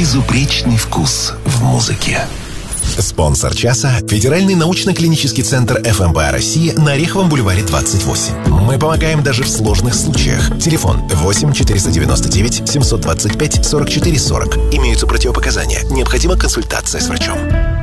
Безупречный вкус в музыке. Спонсор часа – Федеральный научно-клинический центр ФМБА России на Ореховом бульваре 28. Мы помогаем даже в сложных случаях. Телефон 8 499 725 44 40. Имеются противопоказания. Необходима консультация с врачом.